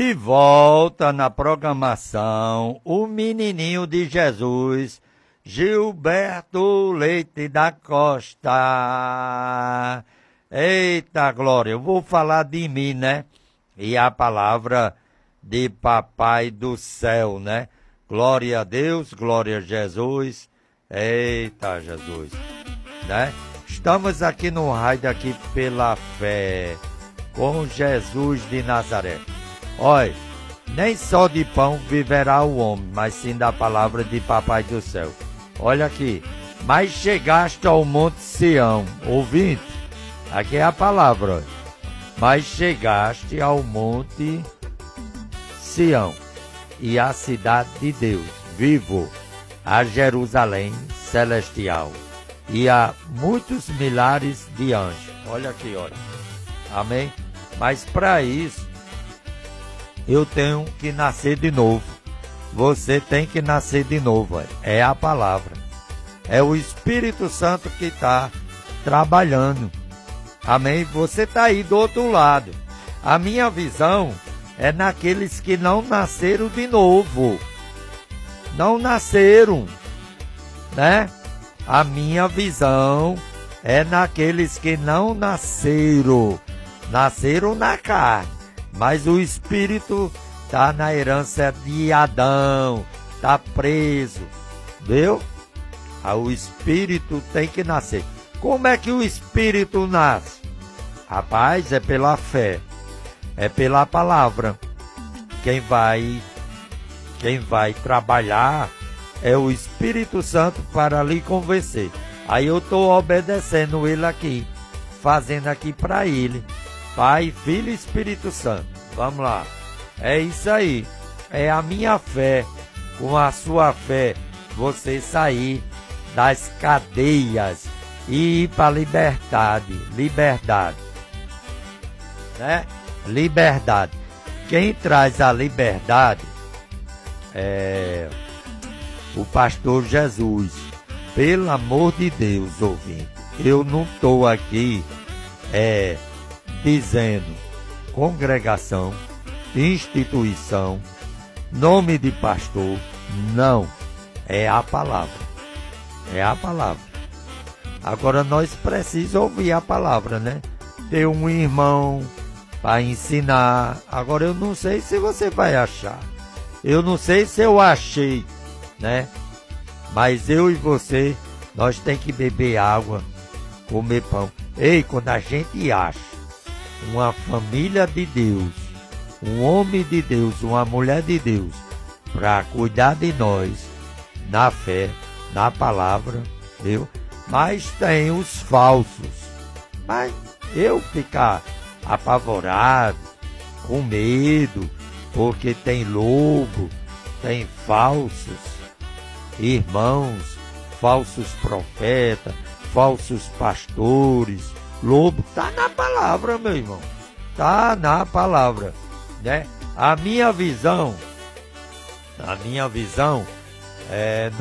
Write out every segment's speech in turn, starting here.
De volta na programação, o menininho de Jesus, Gilberto Leite da Costa. Eita glória, eu vou falar de mim, né? E a palavra de Papai do Céu, né? Glória a Deus, glória a Jesus. Eita Jesus, né? Estamos aqui no raio daqui pela fé, com Jesus de Nazaré. Olha, nem só de pão viverá o homem, mas sim da palavra de Papai do Céu. Olha aqui, mas chegaste ao Monte Sião, ouvinte, aqui é a palavra, olha. Mas chegaste ao Monte Sião e à cidade de Deus, vivo, a Jerusalém celestial e a muitos milhares de anjos. Olha aqui, olha. Amém? Mas para isso, eu tenho que nascer de novo. Você tem que nascer de novo. É a palavra. É o Espírito Santo que está trabalhando. Amém? Você está aí do outro lado. A minha visão é naqueles que não nasceram de novo. Não nasceram, né? A minha visão é naqueles que não nasceram. Nasceram na carne, mas o Espírito está na herança de Adão, está preso, viu? O Espírito tem que nascer. Como é que o Espírito nasce? Rapaz, é pela fé, é pela palavra. Quem vai trabalhar é o Espírito Santo para lhe convencer. Aí eu estou obedecendo ele aqui, fazendo aqui para ele. Pai, Filho e Espírito Santo. Vamos lá. É isso aí. É a minha fé. Com a sua fé, você sair das cadeias e ir para a liberdade. Liberdade. Né? Liberdade. Quem traz a liberdade é o pastor Jesus. Pelo amor de Deus, ouvinte. Eu não estou aqui dizendo congregação, instituição, nome de pastor. Não. É a palavra. É a palavra. Agora nós precisamos ouvir a palavra, né? Ter um irmão para ensinar. Agora eu não sei se você vai achar. Eu não sei se eu achei, né? Mas eu e você, nós tem que beber água, comer pão. Ei, quando a gente acha uma família de Deus, um homem de Deus, uma mulher de Deus, para cuidar de nós, na fé, na palavra, viu? Mas tem os falsos. Mas eu ficar apavorado, com medo, porque tem lobo, tem falsos irmãos, falsos profetas, falsos pastores. Lobo tá na palavra, meu irmão. Tá na palavra, né? A minha visão é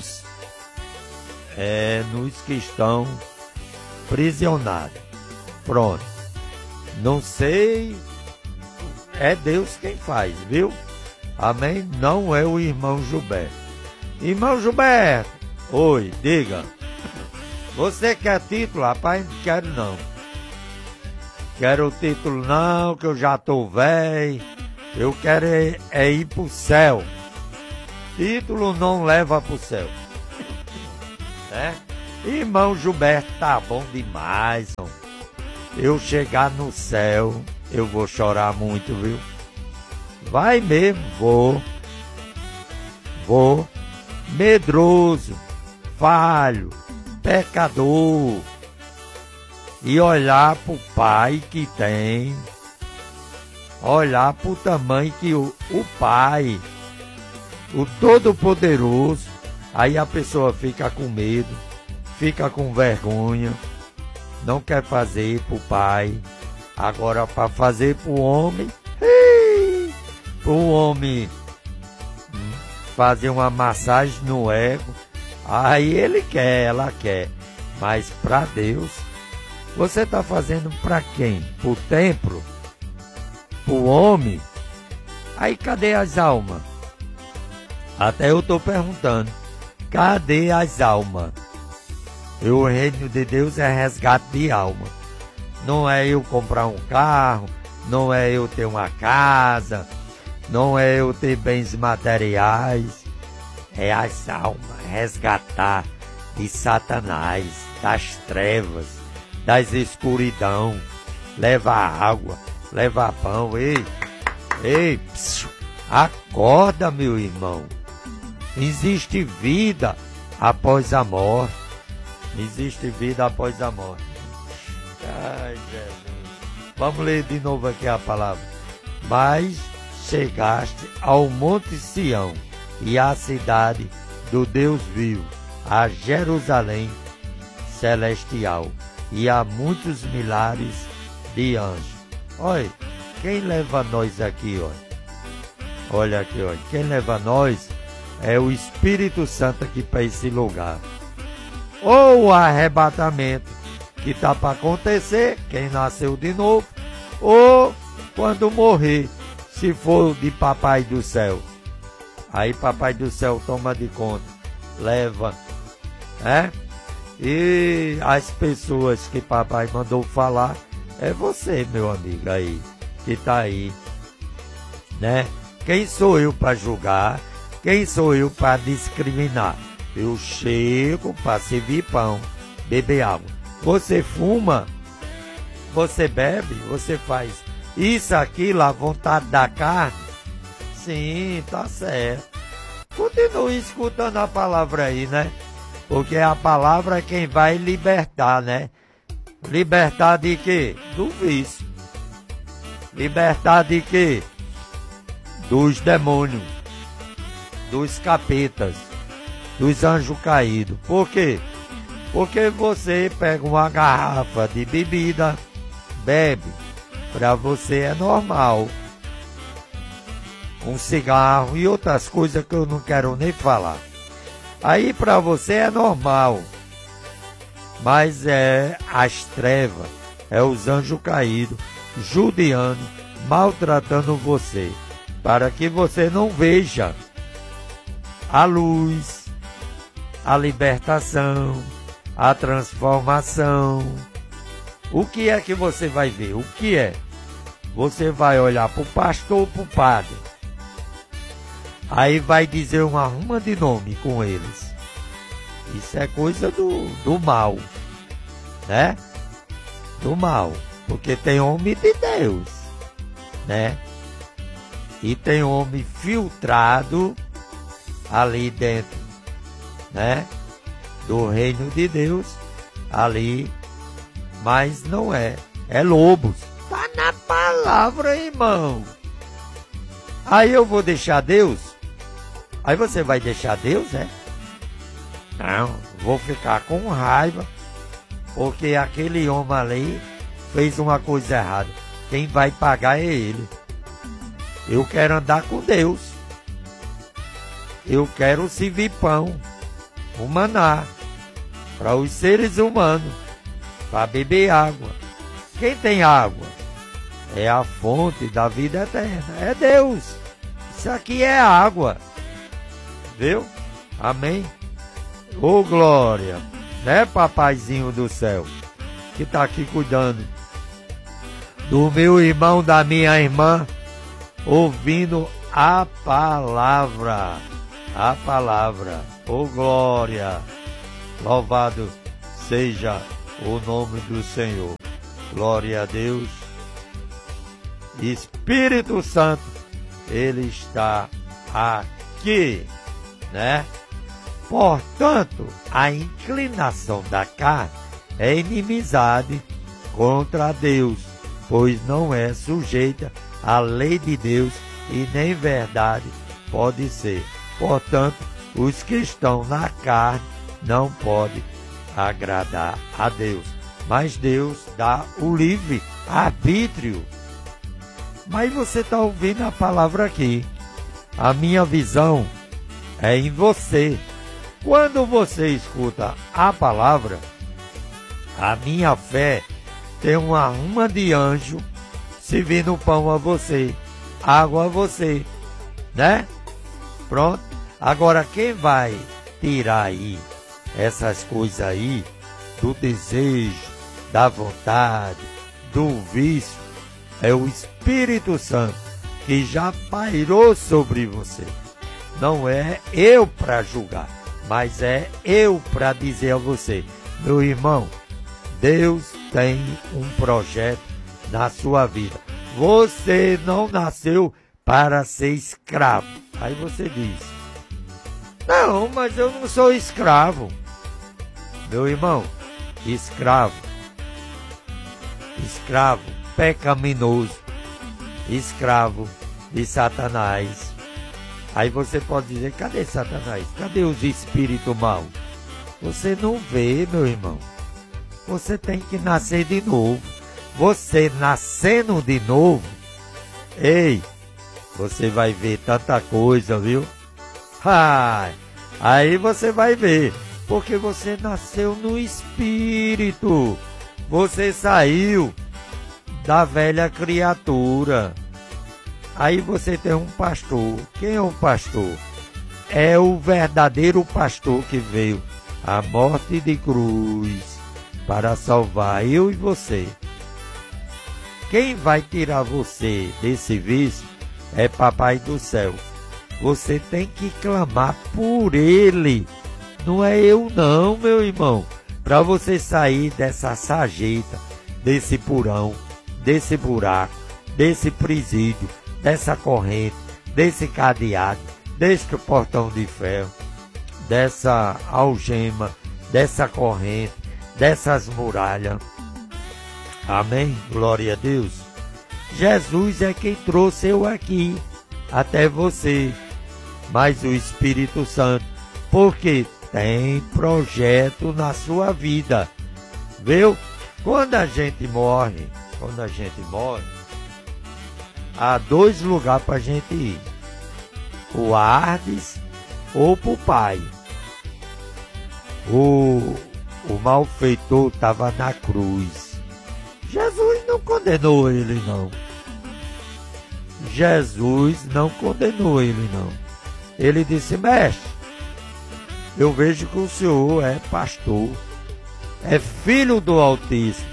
nos que estão prisionados. Pronto. Não sei, é Deus quem faz, viu? Amém? Não é o irmão Gilberto. Irmão Gilberto, oi, diga. Você quer título? Rapaz, não quero não. Quero o título não, que eu já tô velho. Eu quero ir pro céu. Título não leva pro céu. Né? Irmão Gilberto, tá bom demais. Eu chegar no céu, eu vou chorar muito, viu? Vai mesmo, vou. Medroso, falho, pecador, e olhar para o Pai que tem, olhar para o tamanho que o Pai, o Todo-Poderoso, aí a pessoa fica com medo, fica com vergonha, não quer fazer para o Pai. Agora para fazer para o homem, fazer uma massagem no ego, aí ele quer, ela quer. Mas para Deus, você está fazendo para quem? Para o templo? Para o homem? Aí cadê as almas? Até eu estou perguntando, cadê as almas? E o reino de Deus é resgate de alma. Não é eu comprar um carro, não é eu ter uma casa, não é eu ter bens materiais. É as almas, resgatar de Satanás, das trevas, das escuridão. Levar água, levar pão. Ei, acorda, meu irmão. Existe vida após a morte. Existe vida após a morte. Ai, Jesus. Vamos ler de novo aqui a palavra. Mas chegaste ao Monte Sião e à cidade do Deus vivo, a Jerusalém celestial e a muitos milhares de anjos. Olha, quem leva nós aqui, olha aqui, olha. Quem leva nós é o Espírito Santo aqui para esse lugar. Ou o arrebatamento que está para acontecer, quem nasceu de novo, ou quando morrer, se for de Papai do Céu. Aí Papai do Céu toma de conta, leva, né? E as pessoas que Papai mandou falar, é você, meu amigo, aí, que está aí, né? Quem sou eu para julgar? Quem sou eu para discriminar? Eu chego para servir pão, beber água. Você fuma, você bebe, você faz isso, aquilo, a vontade da carne. Sim, tá certo. Continue escutando a palavra aí, né? Porque a palavra é quem vai libertar, né? Libertar de quê? Do vício. Libertar de quê? Dos demônios, dos capetas, dos anjos caídos. Por quê? Porque você pega uma garrafa de bebida, bebe, para você é normal. Um cigarro e outras coisas que eu não quero nem falar. Aí para você é normal. Mas é as trevas, é os anjos caídos, judiando, maltratando você, para que você não veja a luz, a libertação, a transformação. O que é que você vai ver? O que é? Você vai olhar para o pastor ou para o padre. Aí vai dizer uma ruma de nome com eles. Isso é coisa do mal, né? Do mal. Porque tem homem de Deus, né? E tem homem filtrado ali dentro, né? Do reino de Deus, ali, mas não é. É lobos. Tá na palavra, irmão. Aí eu vou deixar Deus? Aí você vai deixar Deus, né? Não, vou ficar com raiva, porque aquele homem ali fez uma coisa errada. Quem vai pagar é ele. Eu quero andar com Deus. Eu quero servir pão, o maná, para os seres humanos, para beber água. Quem tem água? É a fonte da vida eterna. É Deus. Isso aqui é água. Viu? Amém? Ô glória, né, papaizinho do céu, que está aqui cuidando do meu irmão, da minha irmã, ouvindo a palavra. A palavra. Ô glória, louvado seja o nome do Senhor. Glória a Deus. Espírito Santo, Ele está aqui, né? Portanto, a inclinação da carne é inimizade contra Deus, pois não é sujeita à lei de Deus e nem verdade pode ser. Portanto, os que estão na carne não podem agradar a Deus. Mas Deus dá o livre arbítrio. Mas você está ouvindo a palavra aqui. A minha visão é em você. Quando você escuta a palavra, a minha fé tem uma ruma de anjo servindo pão a você. água a você, né? Pronto. Agora quem vai tirar aí essas coisas aí, do desejo, da vontade, do vício, é o Espírito Santo que já pairou sobre você. Não é eu para julgar, mas é eu para dizer a você, meu irmão, Deus tem um projeto na sua vida. Você não nasceu para ser escravo. Aí você diz, não, mas eu não sou escravo. Meu irmão, escravo pecaminoso, escravo de Satanás. Aí você pode dizer, cadê Satanás? Cadê os espíritos maus? Você não vê, meu irmão. Você tem que nascer de novo. Você nascendo de novo, ei, você vai ver tanta coisa, viu? Aí você vai ver, porque você nasceu no Espírito. Você saiu da velha criatura. Aí você tem um pastor. Quem é o pastor? É o verdadeiro pastor que veio à morte de cruz para salvar eu e você. Quem vai tirar você desse vício é Papai do Céu. Você tem que clamar por Ele. Não é eu não, meu irmão. Para você sair dessa sarjeta, desse porão, desse buraco, desse presídio, dessa corrente, desse cadeado, desse portão de ferro, dessa algema, dessa corrente, dessas muralhas. Amém? Glória a Deus. Jesus é quem trouxe eu aqui, até você, mas o Espírito Santo, porque tem projeto na sua vida, viu? Quando a gente morre, há 2 lugares para a gente ir, o Hades ou para o Pai. O malfeitor estava na cruz. Jesus não condenou ele, não. Jesus não condenou ele, não. Ele disse, mestre, eu vejo que o senhor é pastor, é filho do Altíssimo.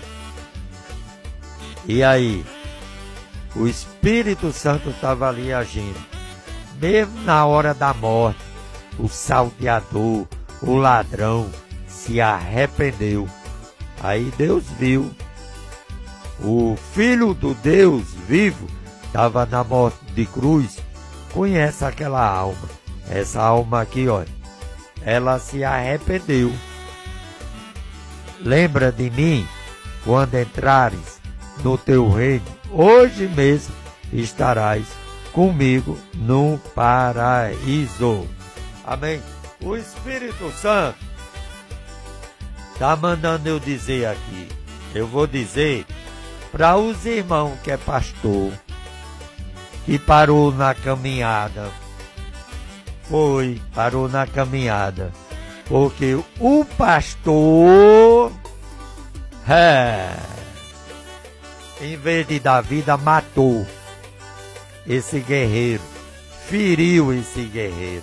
E aí, o Espírito Santo estava ali agindo. Mesmo na hora da morte, o salteador, o ladrão, se arrependeu. Aí Deus viu. O Filho do Deus vivo estava na morte de cruz. Conhece aquela alma. Essa alma aqui, olha. Ela se arrependeu. Lembra de mim quando entrares no teu reino. Hoje mesmo estarás comigo no paraíso. Amém? O Espírito Santo está mandando eu dizer aqui. Eu vou dizer para os irmãos que é pastor, que parou na caminhada. Parou na caminhada. Porque o pastor, em vez de dar vida, matou esse guerreiro, feriu esse guerreiro.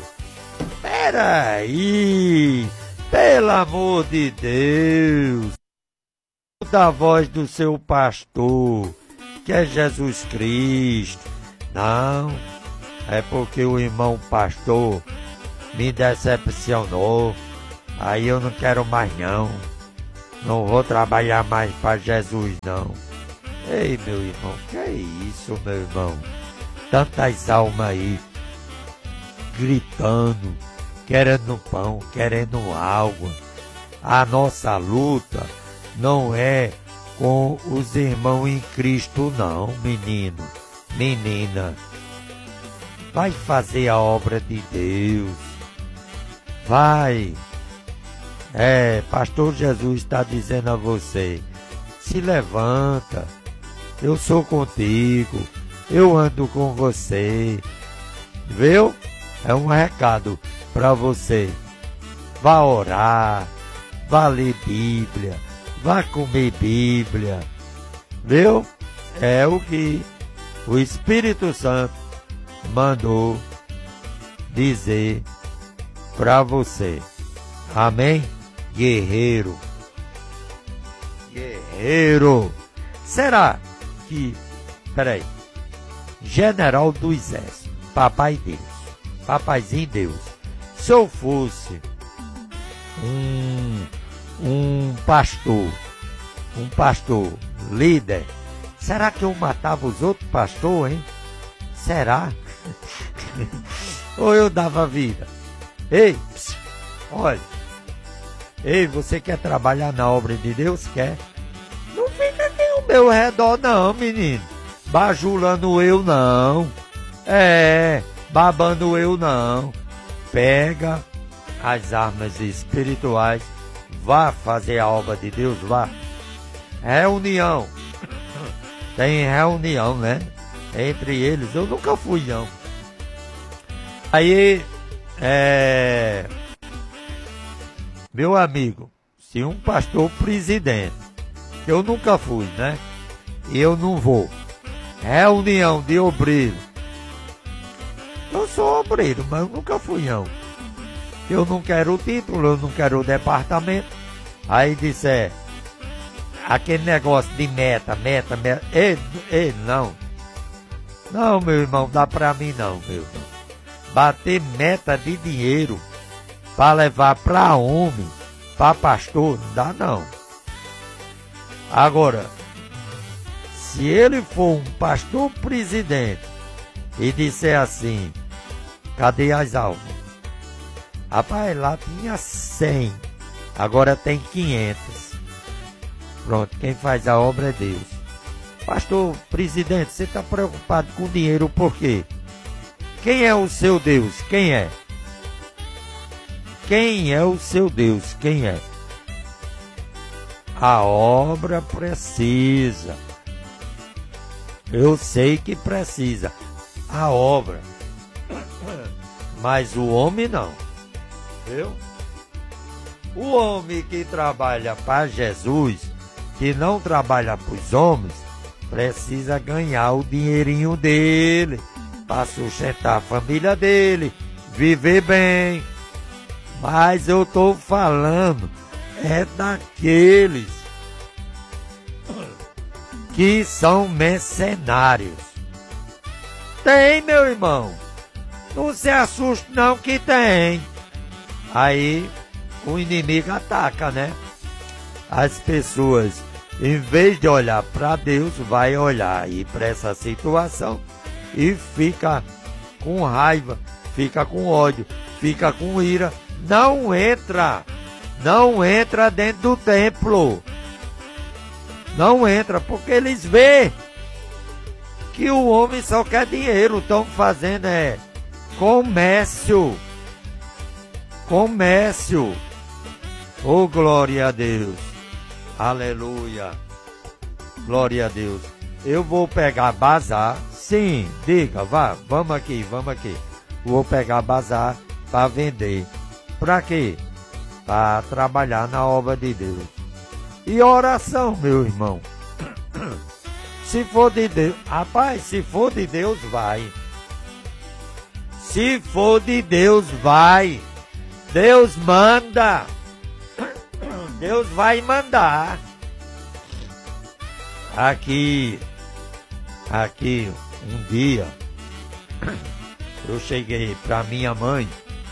Peraí, pelo amor de Deus, da voz do seu pastor, que é Jesus Cristo. Não, é porque o irmão pastor me decepcionou. Aí eu não quero mais não. Não vou trabalhar mais para Jesus não. Ei, meu irmão, que é isso, meu irmão? Tantas almas aí, gritando, querendo pão, querendo água. A nossa luta não é com os irmãos em Cristo não, menino, menina. Vai fazer a obra de Deus. Vai. Pastor Jesus está dizendo a você, se levanta, eu sou contigo, eu ando com você, viu? É um recado para você. Vá orar, vá ler Bíblia, vá comer Bíblia, viu? É o que O Espírito Santo mandou dizer para você. Amém? Guerreiro. Guerreiro. Será que... Peraí. General do Exército. Papai Deus. Papaizinho Deus. Se eu fosse um pastor líder, será que eu matava os outros pastores, hein? Será? Ou eu dava vida? Ei, olha. Ei, você quer trabalhar na obra de Deus? Quer? Não fica aqui ao meu redor não, menino. Bajulando eu não. Babando eu não. Pega as armas espirituais. Vá fazer a obra de Deus, vá. Reunião. Tem reunião, né? Entre eles. Eu nunca fui, não. Aí, meu amigo, se um pastor presidente, eu nunca fui, né? Eu não vou. Reunião de obreiro. Eu sou obreiro, mas eu nunca fui, não. Eu não quero o título, eu não quero o departamento. Aí disse, aquele negócio de meta. Ei, não. Não, meu irmão, dá pra mim não, meu irmão. Bater meta de dinheiro para levar para homem, para pastor, não dá não. Agora, se ele for um pastor presidente e disser assim, cadê as almas? Rapaz, lá tinha 100, agora tem 500. Pronto, quem faz a obra é Deus. Pastor presidente, você está preocupado com dinheiro por quê? Quem é o seu Deus? Quem é? Quem é o seu Deus? Quem é? A obra precisa. Eu sei que precisa. A obra. Mas o homem não. Viu? O homem que trabalha para Jesus, que não trabalha para os homens, precisa ganhar o dinheirinho dele, para sustentar a família dele, viver bem. Mas eu estou falando daqueles que são mercenários. Tem, meu irmão. Não se assuste não que tem. Aí o inimigo ataca, né? As pessoas, em vez de olhar para Deus, vai olhar aí para essa situação e fica com raiva, fica com ódio, fica com ira. Não entra dentro do templo. Não entra, porque eles veem que o homem só quer dinheiro. Estão fazendo comércio. Oh, glória a Deus. Aleluia. Glória a Deus. Eu vou pegar bazar. Sim, diga, vamos aqui. Vou pegar bazar para vender. Para quê? Para trabalhar na obra de Deus. E oração, meu irmão. Se for de Deus, rapaz, se for de Deus, vai. Se for de Deus, vai. Deus manda. Deus vai mandar. Aqui, um dia, eu cheguei para minha mãe.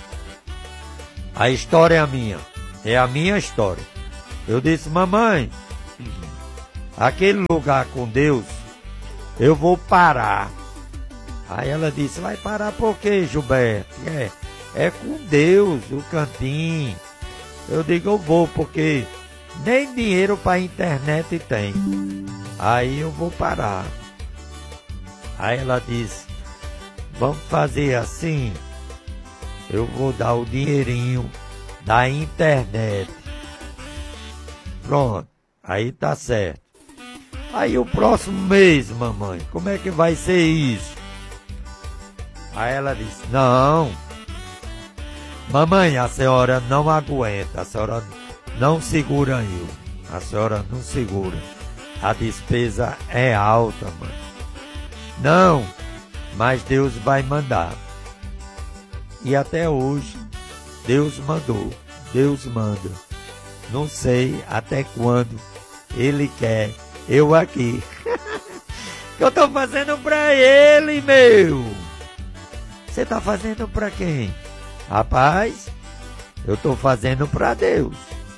A história é a minha história. Eu disse, mamãe, aquele lugar com Deus, eu vou parar. Aí ela disse, vai parar por quê, Gilberto? É com Deus, o cantinho. Eu digo, eu vou, porque nem dinheiro para internet tem. Aí eu vou parar. Aí ela disse, vamos fazer assim, eu vou dar o dinheirinho da internet. Pronto, aí tá certo. Aí o próximo mês, mamãe, como é que vai ser isso? Aí ela disse, não, mamãe, a senhora não aguenta, a senhora não segura eu, a senhora não segura. A despesa é alta, mãe. Não, mas Deus vai mandar. E até hoje, Deus mandou, Deus manda. Não sei até quando Ele quer eu aqui. Que eu tô fazendo pra Ele, meu. Você tá fazendo pra quem? Rapaz, eu tô fazendo pra Deus.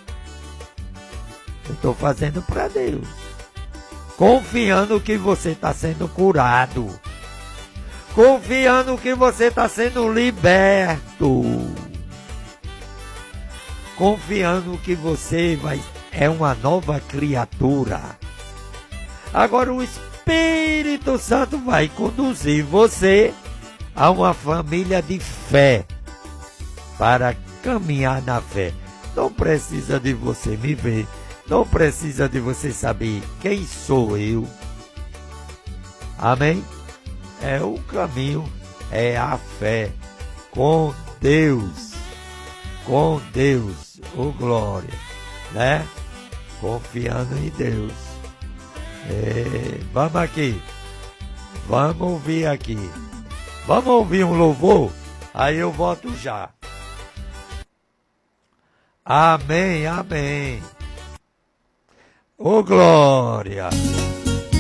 Eu tô fazendo pra Deus. Confiando que você está sendo curado. Confiando que você está sendo liberto. Confiando que você é uma nova criatura. Agora o Espírito Santo vai conduzir você a uma família de fé. Para caminhar na fé. Não precisa de você me ver. Não precisa de você saber quem sou eu. Amém? É o caminho, é a fé com Deus. Com Deus, ô glória, né? Confiando em Deus. Vamos aqui. Vamos ouvir aqui. Vamos ouvir um louvor? Aí eu volto já. Amém, amém. Ô glória!